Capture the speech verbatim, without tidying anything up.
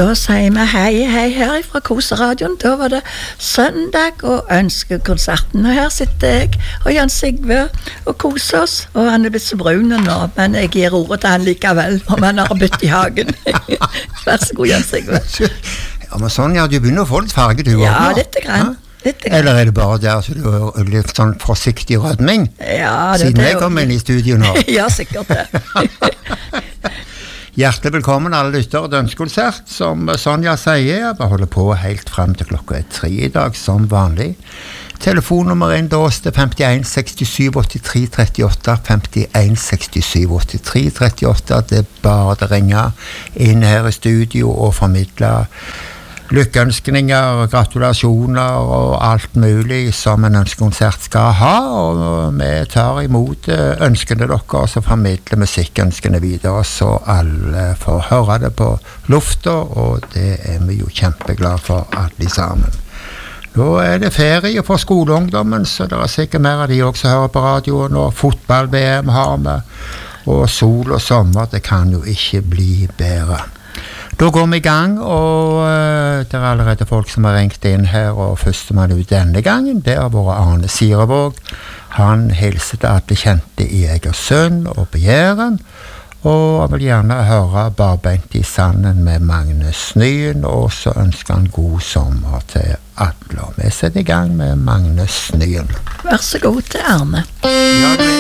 Da sier vi hei, hei her fra Koseradioen. Da var det søndag og ønskekonserten. Og her sitter jeg og Jan Sigve og koser oss. Og han er blitt så brun nå, men jeg gir ordet til han likevel, om han har bytt i hagen. Vær så god, Jan Sigve. Ja, men Sonja, du begynner å få litt farge, du ja, også. Litt grann. Litt grann. Eller er det bare der så du har litt sånn forsiktig rødming? Ja, det, siden det, jeg kom inn i studio nå. Ja, sikkert det. Hjertelig velkommen alle lyttere til Ønskekonsert. Som Sonja sier, vi holder på helt frem til klokka er tre i dag, som vanlig. Telefonnummer inn da er femtien sekstisju åttitre trettiåtte, femtien sekstisju åttitre trettiåtte. Det er bare å ringe inn her i studio og formidle lykkønskninger, gratulasjoner og alt mulig som en ønskekonsert skal ha, og vi tar imot ønskene deres og så formidler musikkønskene videre, så alle får høre det på lufta, og det er vi jo kjempeglade for alle sammen. Nå er det ferie for skoleungdommen, så det er sikkert mer av de også hører på radioen, og fotball-V M har vi, og sol og sommer, det kan jo ikke bli bedre. Da går vi i gang, og uh, det er allerede folk som har ringt inn her, og førstemann ut denne gangen, det har vært Arne Sirevåg. Han hilser til alle kjente i Egersund og på Jæren, og vil gjerne høre Barbeint i sanden med Magne Snyen, og så ønsker han god sommer til alle. Vi setter i gang med Magne Snyen. Vær så god til Arne. Ja, det